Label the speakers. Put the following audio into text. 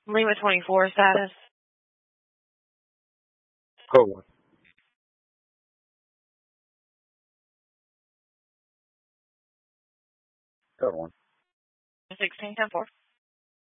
Speaker 1: Lima 24 status.
Speaker 2: Code 1. Code 1.
Speaker 1: 16, 10 4.